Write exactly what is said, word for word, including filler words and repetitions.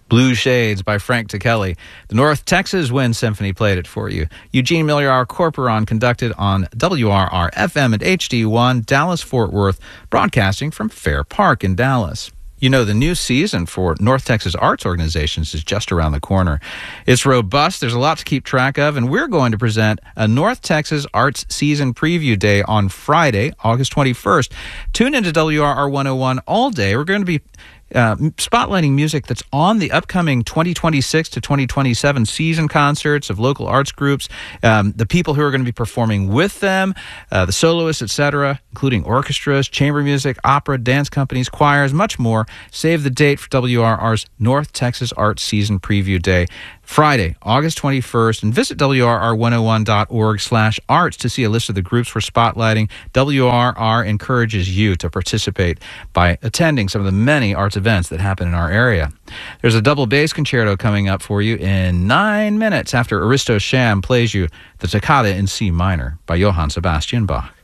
Blue Shades by Frank Ticheli. The North Texas Wind Symphony played it for you. Eugene Milliar Corporon conducted on W R R F M and H D one, Dallas-Fort Worth, broadcasting from Fair Park in Dallas. You know, the new season for North Texas Arts Organizations is just around the corner. It's robust, there's a lot to keep track of, and we're going to present a North Texas Arts Season Preview Day on Friday, August twenty-first. Tune into W R R one oh one all day. We're going to be Uh, spotlighting music that's on the upcoming twenty twenty-six to twenty twenty-seven season concerts of local arts groups, um, the people who are going to be performing with them, uh, the soloists, et cetera, including orchestras, chamber music, opera, dance companies, choirs, much more. Save the date for W R R's North Texas Arts Season Preview Day, Friday, August twenty-first, and visit W R R one oh one dot org slash arts to see a list of the groups we're spotlighting. W R R encourages you to participate by attending some of the many arts events that happen in our area. There's a double bass concerto coming up for you in nine minutes after Aristo Sham plays you the Toccata in C minor by Johann Sebastian Bach.